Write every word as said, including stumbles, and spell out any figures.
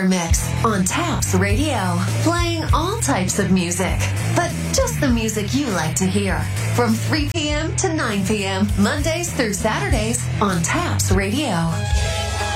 Mix on Taps Radio, playing all types of music, but just the music you like to hear. From three p.m. to nine p.m., Mondays through Saturdays on Taps Radio.